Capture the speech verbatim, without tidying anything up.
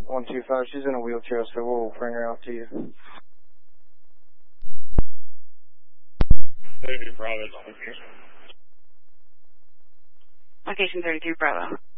one two five. She's in a wheelchair, so we'll bring her out to you. thirty-two Bravo. Location thirty-two Bravo.